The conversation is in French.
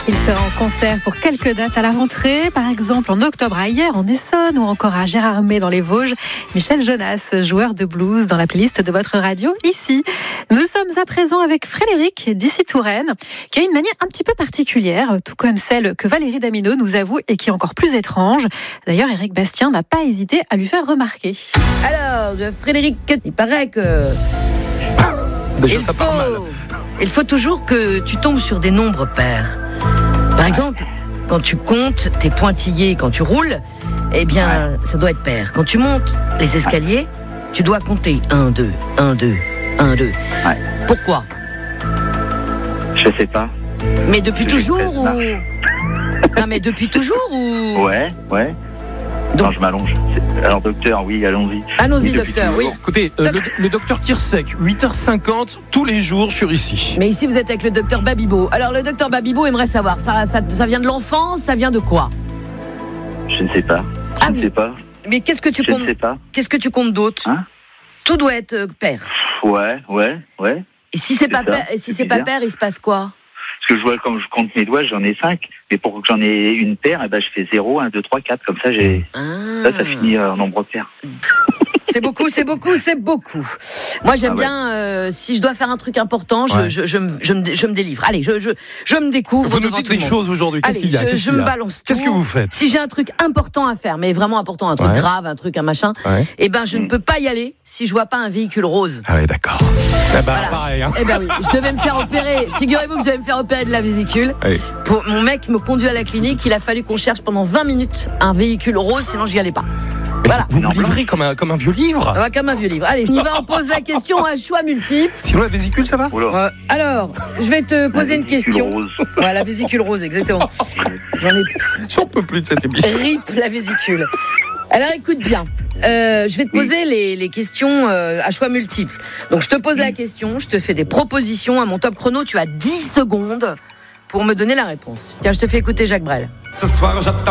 Il sera en concert pour quelques dates à la rentrée, par exemple en octobre à Hyères en Essonne ou encore à Gérardmer dans les Vosges. Michel Jonas, joueur de blues dans la playlist de votre radio ici. Nous sommes à présent avec Frédéric d'ici Touraine, qui a une manière un petit peu particulière, tout comme celle que Valérie Damineau nous avoue et qui est encore plus étrange. D'ailleurs, Éric Bastien n'a pas hésité à lui faire remarquer. Alors, Frédéric, il paraît que... Déjà, ça part mal. Il faut toujours que tu tombes sur des nombres pairs. Par exemple, quand tu comptes tes pointillés, quand tu roules, eh bien, ça doit être pair. Quand tu montes les escaliers, tu dois compter 1, 2, 1, 2, 1, 2. Ouais. Pourquoi ? Je sais pas. Mais depuis Je toujours sais ou... pas. Non, mais depuis toujours ou... Ouais. Donc- Non, je m'allonge. Alors, docteur, oui, allons-y. Allons-y, Oui, depuis docteur, oui. toujours. Écoutez, le docteur Tirsec, 8h50 tous les jours sur ici. Mais ici, vous êtes avec le docteur Babibo. Alors, le docteur Babibo aimerait savoir, ça vient de l'enfance, ça vient de quoi ? Je ne sais pas. Ah Je ne oui. sais pas. Mais qu'est-ce que tu Je comptes ? ne sais pas. Qu'est-ce que tu comptes d'autre ? Hein ? Tout doit être pair. Ouais. Et si c'est pas ça, pair, et si c'est c'est pas bien. pair, il se passe quoi ? Parce que je vois, quand je compte mes doigts, j'en ai 5. Mais pour que j'en ai une paire, eh ben, je fais 0, 1, 2, 3, 4. Comme ça, ça finit en nombre pair. C'est beaucoup. Moi, j'aime Ah ouais. bien, si je dois faire un truc important, Ouais. je me délivre. Allez, je me découvre. Vous nous devant dites tout le des monde. choses aujourd'hui. Qu'est-ce Allez, qu'il y a je me balance tout. Qu'est-ce que vous faites ? Si j'ai un truc important à faire, mais vraiment important, un truc Ouais. grave, un truc, un machin, Ouais. eh ben, je ne peux pas y aller si je vois pas un véhicule rose. Ah ouais, d'accord. Eh ben, Voilà. pareil. Hein. Eh ben oui, je devais me faire opérer. Figurez-vous que je devais me faire opérer de la vésicule. Oui. Mon mec me conduit à la clinique. Il a fallu qu'on cherche pendant 20 minutes un véhicule rose, sinon j'y allais pas. Voilà. Vous vous livrez comme un vieux livre. On va comme un vieux livre. Allez, on y va, on pose la question à choix multiple. Sinon, la vésicule, ça va ? Oula. Alors, je vais te poser une Vésicule question. rose. Ouais, la vésicule rose, exactement. J'en ai plus. J'en peux plus de cette émission. RIP la vésicule. Alors écoute bien, je vais te poser les questions à choix multiples. Donc je te pose la question, je te fais des propositions à mon top chrono, tu as 10 secondes pour me donner la réponse. Tiens, je te fais écouter Jacques Brel. Ce soir, j'attends.